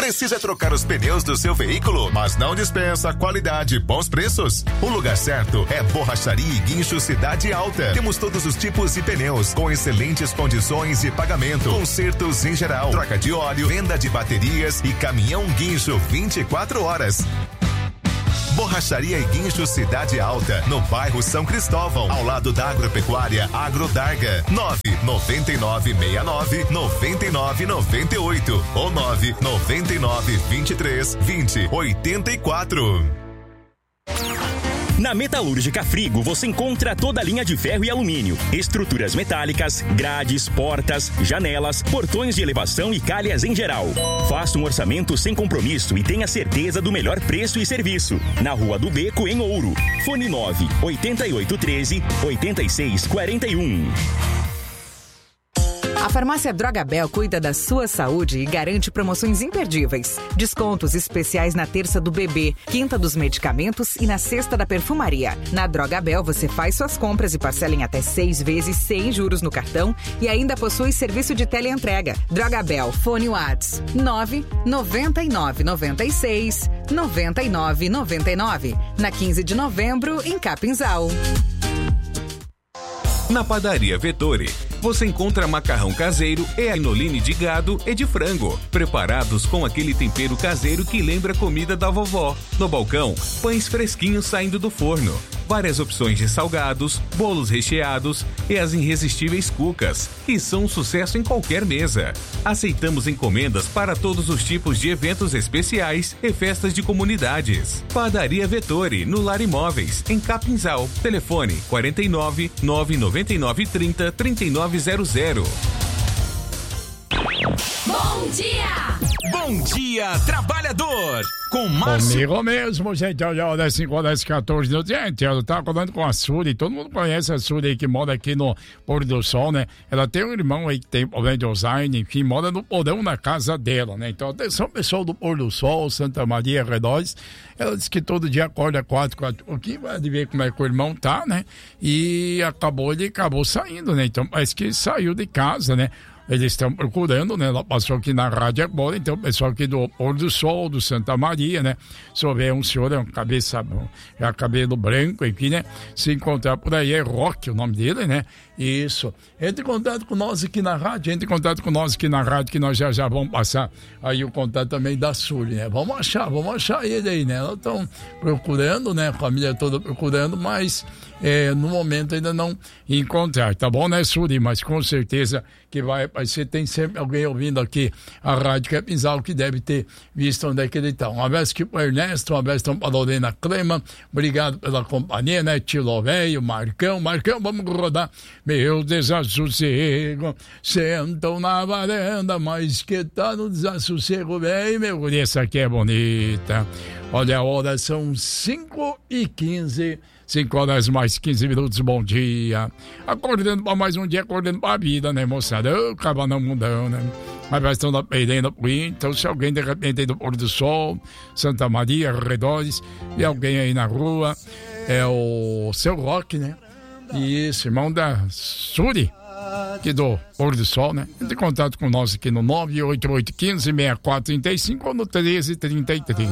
Precisa trocar os pneus do seu veículo, mas não dispensa qualidade e bons preços? O lugar certo é Borracharia e Guincho Cidade Alta. Temos todos os tipos de pneus com excelentes condições de pagamento, consertos em geral, troca de óleo, venda de baterias e caminhão guincho 24 horas. Borracharia e Guincho Cidade Alta, no bairro São Cristóvão, ao lado da Agropecuária Agrodarga. 99969-9998 ou 999232084. Na Metalúrgica Frigo você encontra toda a linha de ferro e alumínio, estruturas metálicas, grades, portas, janelas, portões de elevação e calhas em geral. Faça um orçamento sem compromisso e tenha certeza do melhor preço e serviço. Na Rua do Beco, em Ouro. Fone 98813-8641. A Farmácia Droga Bell cuida da sua saúde e garante promoções imperdíveis. Descontos especiais na terça do bebê, quinta dos medicamentos e na sexta da perfumaria. Na Droga Bell você faz suas compras e parcela em até 6 vezes sem juros no cartão e ainda possui serviço de teleentrega. Droga Bell, fone Whats 99996-9999. Na 15 de novembro, em Capinzal. Na Padaria Vettori, você encontra macarrão caseiro e anoline de gado e de frango, preparados com aquele tempero caseiro que lembra a comida da vovó. No balcão, pães fresquinhos saindo do forno, várias opções de salgados, bolos recheados e as irresistíveis cucas, que são um sucesso em qualquer mesa. Aceitamos encomendas para todos os tipos de eventos especiais e festas de comunidades. Padaria Vettori, no Lar Imóveis, em Capinzal. Telefone 49 999 30 3900. Bom dia! Bom dia, trabalhador! Com Márcio... Comigo mesmo, gente, olha, 10, 5, 10, 14 minutos. Gente, eu tava falando com a Suri, todo mundo conhece a Suri aí, que mora aqui no Pôr do Sol, né? Ela tem um irmão aí que tem problema de Alzheimer, que mora no porão na casa dela, né? Então, atenção, pessoal do Pôr do Sol, Santa Maria, Redóis. Ela disse que todo dia acorda 4 pouquinho, vai ver como é que o irmão tá, né? E ele acabou saindo, né? Então, parece que saiu de casa, né? Eles estão procurando, né? Ela passou aqui na rádio agora, então o pessoal aqui do Pôr do Sol, do Santa Maria, né? Se houver um senhor, já cabelo branco aqui, né? Se encontrar por aí, é Roque o nome dele, né? Isso. Entre em contato com nós aqui na rádio, que nós já vamos passar aí o contato também da Suri, né? Vamos achar ele aí, né? Elas estão procurando, né? A família toda procurando, mas no momento ainda não encontrar, tá bom, né, Suri? Mas com certeza que vai ser, tem sempre alguém ouvindo aqui a Rádio Capinzal que deve ter visto onde é que ele está. Um abraço aqui pro Ernesto, um abraço para a Lorena Crema, obrigado pela companhia, né, Tilo Velho, Marcão, vamos rodar. Meu desassossego, sentam na varanda, mas que tá no desassossego, velho, meu guri, essa aqui é bonita. Olha a hora, são 5h15, 5 horas mais 15 minutos, bom dia. Acordando para mais um dia, acordando para a vida, né, moçada? Acaba não mudando, né? Mas vai estar perdendo por aí. Então, se alguém de repente aí do Pôr do Sol, Santa Maria, Redóis, e alguém aí na rua, é o seu Roque, né? Isso, irmão da Suri, aqui do Pôr do Sol, né? Entre em contato com nós aqui no 98815-6435 ou no 1333.